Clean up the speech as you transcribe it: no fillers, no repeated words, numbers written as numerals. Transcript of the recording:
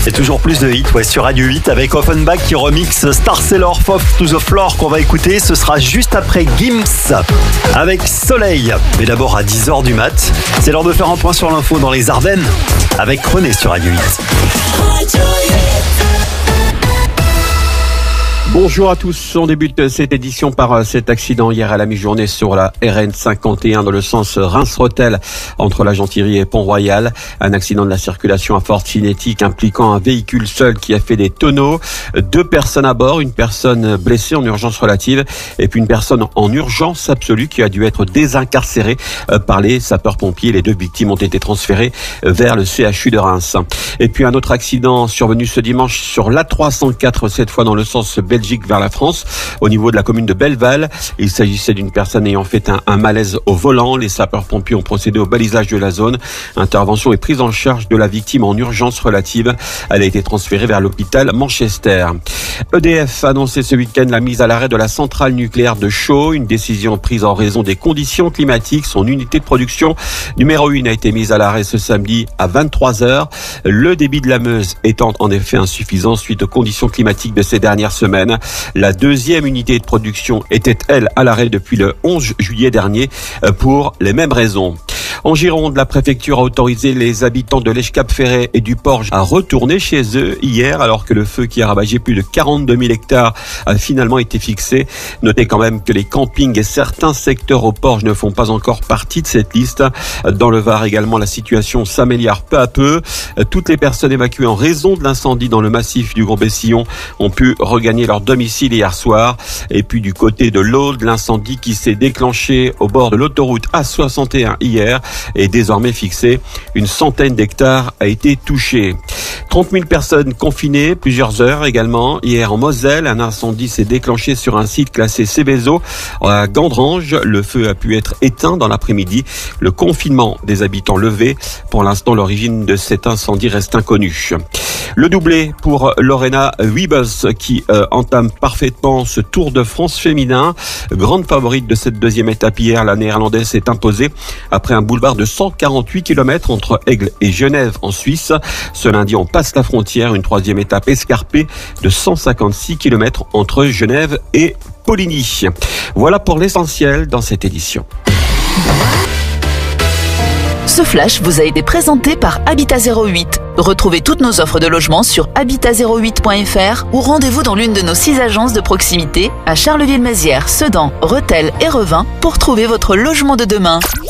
Et toujours plus de hits sur Radio 8 avec Offenbach qui remixe Star Sailor Fourth to the Floor qu'on va écouter. Ce sera juste après Gims avec Soleil. Mais d'abord à 10h du mat, c'est l'heure de faire un point sur l'info dans les Ardennes avec René sur Radio 8. Bonjour à tous, on débute cette édition par cet accident hier à la mi-journée sur la RN 51 dans le sens Reims-Rethel entre la Gentilly et Pont-Royal. Un accident de la circulation à forte cinétique impliquant un véhicule seul qui a fait des tonneaux. 2 personnes à bord, une personne blessée en urgence relative et puis une personne en urgence absolue qui a dû être désincarcérée par les sapeurs-pompiers. Les 2 victimes ont été transférées vers le CHU de Reims. Et puis un autre accident survenu ce dimanche sur l'A304, cette fois dans le sens Belgique vers la France, au niveau de la commune de Belleval. Il s'agissait d'une personne ayant fait un malaise au volant. Les sapeurs-pompiers ont procédé au balisage de la zone. Intervention et prise en charge de la victime en urgence relative. Elle a été transférée vers l'hôpital Manchester. EDF a annoncé ce week-end la mise à l'arrêt de la centrale nucléaire de Chaux, une décision prise en raison des conditions climatiques. Son unité de production numéro 1 a été mise à l'arrêt ce samedi à 23h. Le débit de la Meuse étant en effet insuffisant suite aux conditions climatiques de ces dernières semaines. La 2e unité de production était, elle, à l'arrêt depuis le 11 juillet dernier pour les mêmes raisons. En Gironde, la préfecture a autorisé les habitants de l'Escape-Ferret et du Porge à retourner chez eux hier, alors que le feu qui a ravagé plus de 42 000 hectares a finalement été fixé. Notez quand même que les campings et certains secteurs au Porge ne font pas encore partie de cette liste. Dans le Var également, la situation s'améliore peu à peu. Toutes les personnes évacuées en raison de l'incendie dans le massif du Gros-Bessillon ont pu regagner leur domicile hier soir. Et puis du côté de l'Aude, l'incendie qui s'est déclenché au bord de l'autoroute A61 hier est désormais fixé. Une centaine d'hectares a été touchée. 30 000 personnes confinées, plusieurs heures également. Hier en Moselle, un incendie s'est déclenché sur un site classé Céveso à Gandrange. Le feu a pu être éteint dans l'après-midi. Le confinement des habitants levé. Pour l'instant, l'origine de cet incendie reste inconnue. Le doublé pour Lorena Wiebes qui entame parfaitement ce Tour de France féminin. Grande favorite de cette 2e étape hier, la néerlandaise s'est imposée après un boulevard de 148 km entre Aigle et Genève en Suisse. Ce lundi, on passe la frontière, une 3e étape escarpée de 156 km entre Genève et Poligny. Voilà pour l'essentiel dans cette édition. Ce flash vous a été présenté par Habitat 08. Retrouvez toutes nos offres de logement sur habitat08.fr ou rendez-vous dans l'une de nos 6 agences de proximité à Charleville-Mézières, Sedan, Rethel et Revin pour trouver votre logement de demain.